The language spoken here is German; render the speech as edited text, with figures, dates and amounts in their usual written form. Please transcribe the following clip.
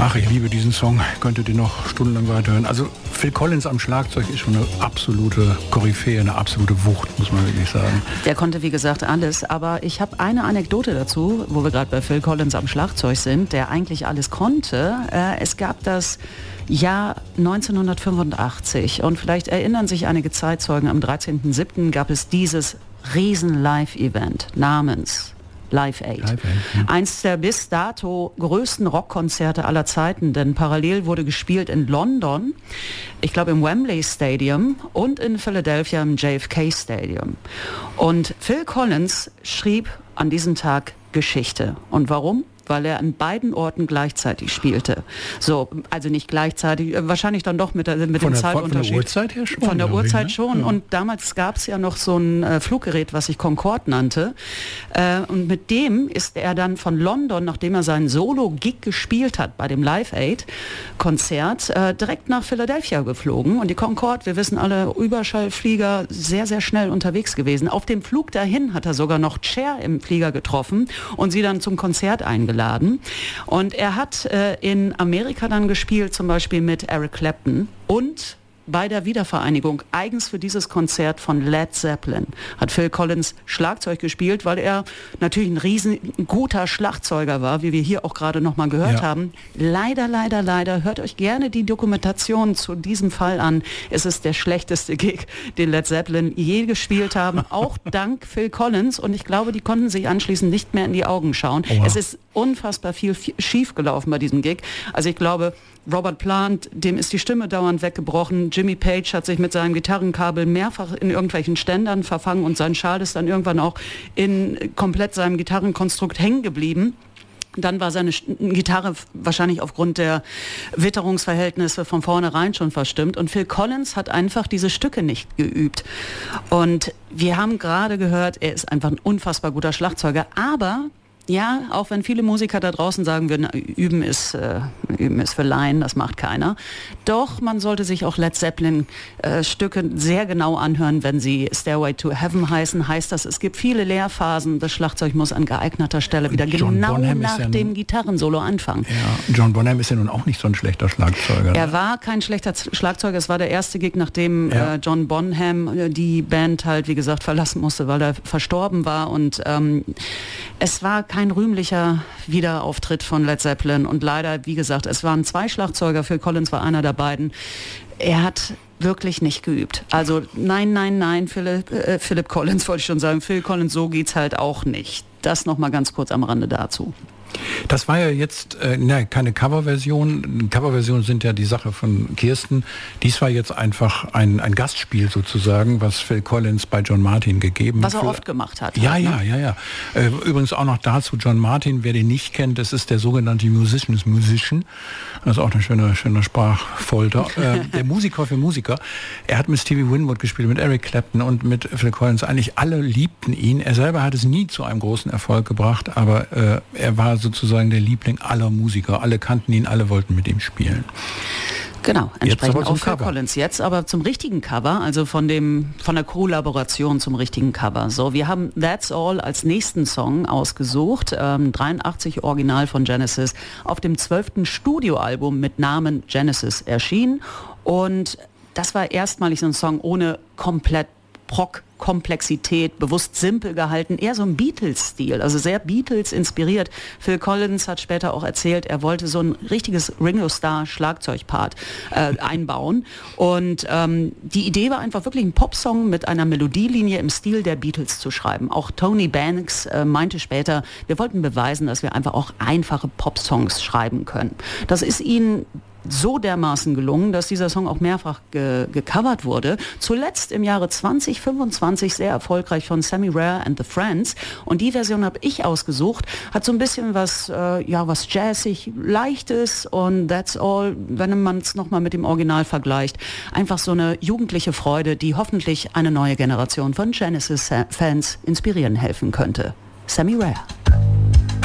Ach, ich liebe diesen Song. Könntet ihr noch stundenlang weiterhören. Also Phil Collins am Schlagzeug ist schon eine absolute Koryphäe, eine absolute Wucht, muss man wirklich sagen. Der konnte, wie gesagt, alles. Aber ich habe eine Anekdote dazu, wo wir gerade bei Phil Collins am Schlagzeug sind, der eigentlich alles konnte. Es gab das Jahr 1985 und vielleicht erinnern sich einige Zeitzeugen, am 13.07. gab es dieses riesen Live-Event namens Live Aid. Eins der bis dato größten Rockkonzerte aller Zeiten, denn parallel wurde gespielt in London, ich glaube im Wembley Stadium und in Philadelphia im JFK Stadium. Und Phil Collins schrieb an diesem Tag Geschichte. Und warum? Weil er an beiden Orten gleichzeitig spielte. So, also nicht gleichzeitig, wahrscheinlich dann doch mit dem Zeitunterschied. Von der Uhrzeit her schon? Von der Uhrzeit ne? schon. Ja. Und damals gab es ja noch so ein Fluggerät, was sich Concorde nannte. Und mit dem ist er dann von London, nachdem er seinen Solo-Gig gespielt hat bei dem Live Aid-Konzert, direkt nach Philadelphia geflogen. Und die Concorde, wir wissen alle, Überschallflieger, sehr, sehr schnell unterwegs gewesen. Auf dem Flug dahin hat er sogar noch Cher im Flieger getroffen und sie dann zum Konzert eingeladen. Und er hat in Amerika dann gespielt, zum Beispiel mit Eric Clapton und bei der Wiedervereinigung eigens für dieses Konzert von Led Zeppelin hat Phil Collins Schlagzeug gespielt, weil er natürlich ein riesen guter Schlagzeuger war, wie wir hier auch gerade nochmal gehört haben. Leider, hört euch gerne die Dokumentation zu diesem Fall an. Es ist der schlechteste Gig, den Led Zeppelin je gespielt haben, auch dank Phil Collins. Und ich glaube, die konnten sich anschließend nicht mehr in die Augen schauen. Oh. Es ist unfassbar viel schief gelaufen bei diesem Gig. Also ich glaube, Robert Plant, dem ist die Stimme dauernd weggebrochen. Jimmy Page hat sich mit seinem Gitarrenkabel mehrfach in irgendwelchen Ständern verfangen und sein Schal ist dann irgendwann auch in komplett seinem Gitarrenkonstrukt hängen geblieben. Dann war seine Gitarre wahrscheinlich aufgrund der Witterungsverhältnisse von vornherein schon verstimmt. Und Phil Collins hat einfach diese Stücke nicht geübt. Und wir haben gerade gehört, er ist einfach ein unfassbar guter Schlagzeuger. Aber ja, auch wenn viele Musiker da draußen sagen würden, üben ist für Laien, das macht keiner. Doch, man sollte sich auch Led Zeppelin Stücke sehr genau anhören, wenn sie Stairway to Heaven heißen. Heißt das, es gibt viele Leerphasen. Das Schlagzeug muss an geeigneter Stelle wieder genau nach dem Gitarrensolo anfangen. Ja, John Bonham ist ja nun auch nicht so ein schlechter Schlagzeuger. Er war kein schlechter Schlagzeuger. Es war der erste Gig, nachdem John Bonham die Band halt, wie gesagt, verlassen musste, weil er verstorben war. Und es war kein rühmlicher Wiederauftritt von Led Zeppelin und leider, wie gesagt, es waren 2 Schlagzeuger, Phil Collins war einer der beiden. Er hat wirklich nicht geübt. Also nein, Philip Collins wollte ich schon sagen, Phil Collins, so geht's halt auch nicht. Das nochmal ganz kurz am Rande dazu. Das war ja jetzt keine Coverversion. Coverversionen sind ja die Sache von Kirsten. Dies war jetzt einfach ein Gastspiel sozusagen, was Phil Collins bei John Martyn gegeben hat. Was er oft gemacht hat. Ja. Übrigens auch noch dazu John Martyn, wer den nicht kennt, das ist der sogenannte Musician. Das ist auch eine schöne Sprachfolter. Der Musiker für Musiker. Er hat mit Stevie Winwood gespielt, mit Eric Clapton und mit Phil Collins. Eigentlich alle liebten ihn. Er selber hat es nie zu einem großen Erfolg gebracht, aber er war sozusagen der Liebling aller Musiker. Alle kannten ihn, alle wollten mit ihm spielen. Genau, entsprechend auch Phil Collins. Jetzt aber zum richtigen Cover, also von der Kollaboration zum richtigen Cover. So, wir haben That's All als nächsten Song ausgesucht, 83 Original von Genesis, auf dem 12. Studioalbum mit Namen Genesis erschienen. Und das war erstmalig so ein Song ohne komplett Komplexität, bewusst simpel gehalten, eher so ein Beatles-Stil, also sehr Beatles inspiriert. Phil Collins hat später auch erzählt, er wollte so ein richtiges Ringo Starr-Schlagzeugpart einbauen und die Idee war einfach wirklich einen Popsong mit einer Melodielinie im Stil der Beatles zu schreiben. Auch Tony Banks meinte später, wir wollten beweisen, dass wir einfach auch einfache Popsongs schreiben können. Das ist ihnen so dermaßen gelungen, dass dieser Song auch mehrfach gecovert wurde. Zuletzt im Jahre 2025 sehr erfolgreich von Sammy Rare and the Friends. Und die Version habe ich ausgesucht. Hat so ein bisschen was jazzig, leichtes und That's All, wenn man es nochmal mit dem Original vergleicht. Einfach so eine jugendliche Freude, die hoffentlich eine neue Generation von Genesis-Fans inspirieren helfen könnte. Sammy Rare.